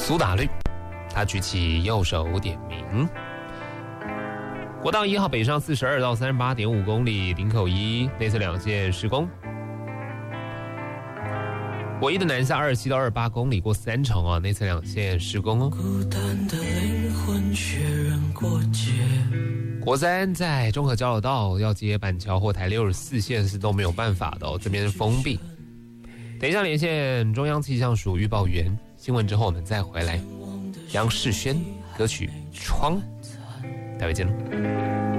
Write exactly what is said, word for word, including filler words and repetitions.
苏打绿，他举起右手点名。国道一号北上四十二到三十八点五公里，林口一内侧两线施工。国一的南下二十七到二十八公里，过三重啊，内侧两线施工哦。孤单的灵魂确认过界。国三在中和交流道要接板桥或台六十四线是都没有办法的哦，这边是封闭。等一下连线中央气象署预报员，新闻之后我们再回来。杨世轩歌曲《窗》，待会见喽。